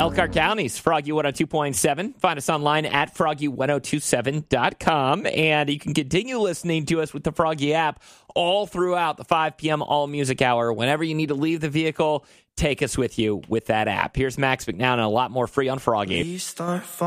Elkhart County's Froggy 102.7. Find us online at froggy1027.com. And you can continue listening to us with the Froggy app all throughout the 5 p.m. All Music Hour. Whenever you need to leave the vehicle, take us with you with that app. Here's Max McNown and a lot more free on Froggy.